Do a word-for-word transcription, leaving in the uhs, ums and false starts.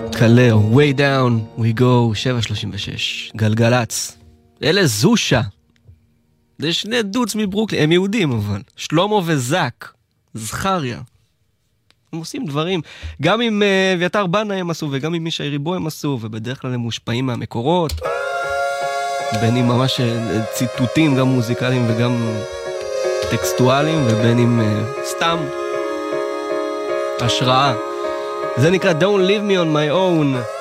קלר, way down we go, שבע שלושים ושש, גלגלץ. אלה זושה. זה שני דוץ מברוקלין, הם יהודים אבל. שלמה וזק, זכריה. הם עושים דברים, גם עם uh, אביתר בנה הם עשו, וגם עם מישי ריבו הם עשו, ובדרך כלל הם מושפעים מהמקורות. בין אם ממש uh, ציטוטים, גם מוזיקליים וגם טקסטואליים, ובין אם uh, סתם השראה. זה נקרא Don't Leave Me on My Own.